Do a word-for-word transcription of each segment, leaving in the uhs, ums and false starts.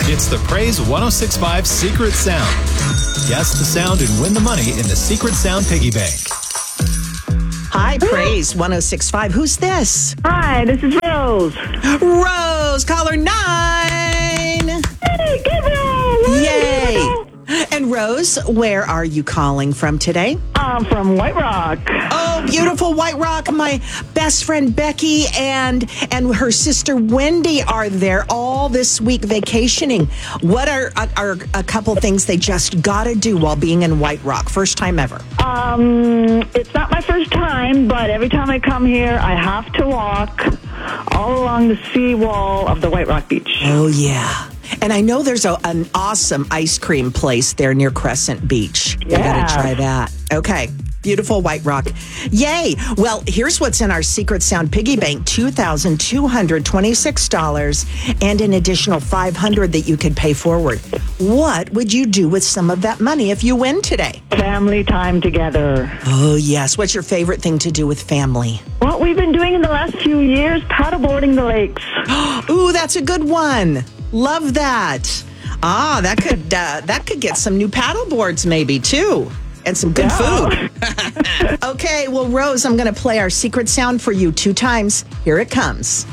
It's the Praise one oh six point five Secret Sound. Guess the sound and win the money in the Secret Sound Piggy Bank. Hi, Praise one oh six point five. Who's this? Hi, this is Rose. Rose, caller nine. Hey, Gabriel! Yay! And Rose, where are you calling from today? I'm from White Rock. Oh, beautiful White Rock. My best friend Becky and and her sister Wendy are there all this week vacationing. What are, are a couple things they just got to do while being in White Rock? First time ever. Um, it's not my first time, but every time I come here, I have to walk all along the seawall of the White Rock Beach. Oh, yeah. And I know there's a, an awesome ice cream place there near Crescent Beach. You Yeah. got to try that. Okay. Beautiful White Rock. Yay. Well, here's what's in our Secret Sound Piggy Bank. two thousand two hundred twenty-six dollars and an additional five hundred dollars that you could pay forward. What would you do with some of that money if you win today? Family time together. Oh, yes. What's your favorite thing to do with family? What we've been doing in the last few years, paddleboarding the lakes. Ooh, that's a good one. Love that. Ah, that could uh, that could get some new paddle boards maybe too. And some good Yeah. food. Okay, well, Rose, I'm going to play our secret sound for you two times. Here it comes.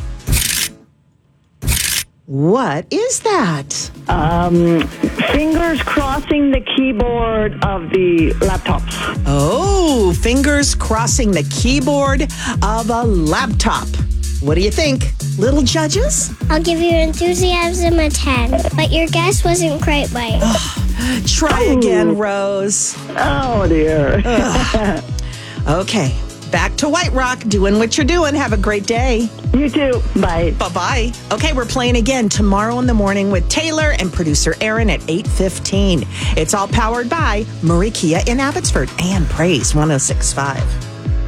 What is that? Um, fingers crossing the keyboard of the laptops. Oh, fingers crossing the keyboard of a laptop. What do you think, little judges? I'll give your enthusiasm a ten, but your guess wasn't quite right. Try again, Rose. Oh, dear. Okay, back to White Rock, doing what you're doing. Have a great day. You too. Bye. Bye-bye. Okay, we're playing again tomorrow in the morning with Taylor and producer Aaron at eight fifteen. It's all powered by Murray Kia in Abbotsford and Praise one oh six point five.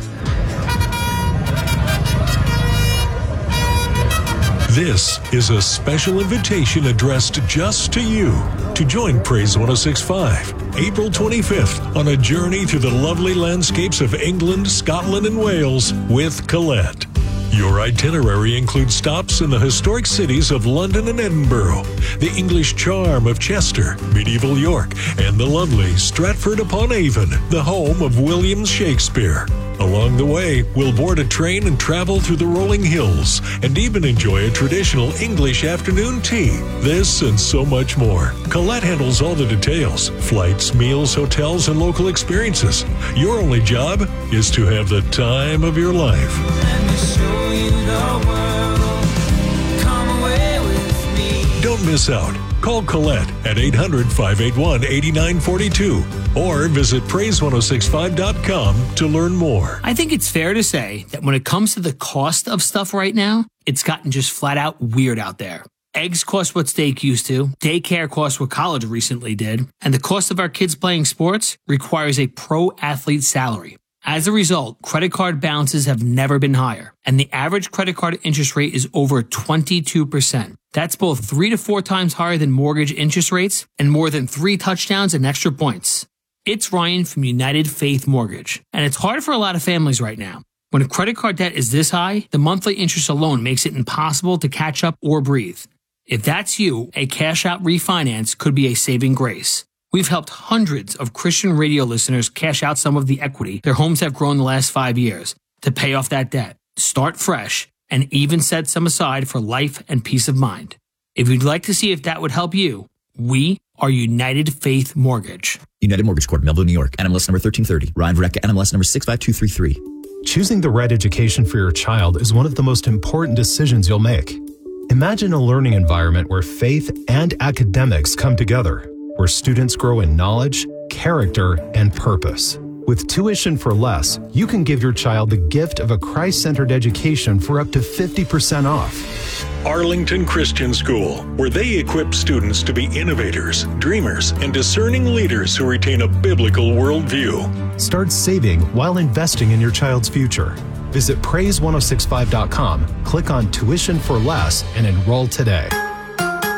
This is a special invitation addressed just to you to join Praise one oh six point five, April twenty-fifth, on a journey through the lovely landscapes of England, Scotland, and Wales with Colette. Your itinerary includes stops in the historic cities of London and Edinburgh, the English charm of Chester, medieval York, and the lovely Stratford-upon-Avon, the home of William Shakespeare. Along the way, we'll board a train and travel through the rolling hills and even enjoy a traditional English afternoon tea. This and so much more. Colette handles all the details: flights, meals, hotels, and local experiences. Your only job is to have the time of your life. Don't miss out. Call Colette at eight hundred, five eight one, eight nine four two or visit praise one oh six five dot com to learn more. I think it's fair to say that when it comes to the cost of stuff right now, it's gotten just flat out weird out there. Eggs cost what steak used to, daycare costs what college recently did, and the cost of our kids playing sports requires a pro athlete salary. As a result, credit card balances have never been higher, and the average credit card interest rate is over twenty-two percent. That's both three to four times higher than mortgage interest rates and more than three touchdowns and extra points. It's Ryan from United Faith Mortgage, and it's hard for a lot of families right now. When a credit card debt is this high, the monthly interest alone makes it impossible to catch up or breathe. If that's you, a cash-out refinance could be a saving grace. We've helped hundreds of Christian radio listeners cash out some of the equity their homes have grown the last five years to pay off that debt, start fresh, and even set some aside for life and peace of mind. If you'd like to see if that would help you, we are United Faith Mortgage. United Mortgage Corp, Melville, New York. N M L S number thirteen thirty. Ryan Vereka, N M L S number six five two three three. Choosing the right education for your child is one of the most important decisions you'll make. Imagine a learning environment where faith and academics come together, where students grow in knowledge, character, and purpose. With Tuition for Less, you can give your child the gift of a Christ-centered education for up to fifty percent off. Arlington Christian School, where they equip students to be innovators, dreamers, and discerning leaders who retain a biblical worldview. Start saving while investing in your child's future. Visit praise one oh six five dot com, click on Tuition for Less, and enroll today.